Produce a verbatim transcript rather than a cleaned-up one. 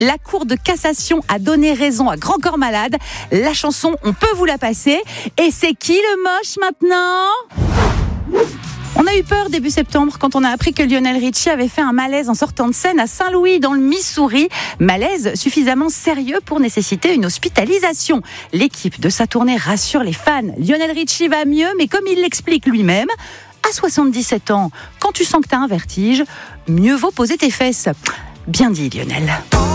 La Cour de cassation a donné raison à Grand Corps Malade. La chanson, on peut vous la passer. Et c'est qui le moche maintenant ? On a eu peur début septembre quand on a appris que Lionel Richie avait fait un malaise en sortant de scène à Saint-Louis dans le Missouri. Malaise suffisamment sérieux pour nécessiter une hospitalisation. L'équipe de sa tournée rassure les fans. Lionel Richie va mieux, mais comme il l'explique lui-même, à soixante-dix-sept ans, quand tu sens que tu as un vertige, mieux vaut poser tes fesses. Bien dit Lionel.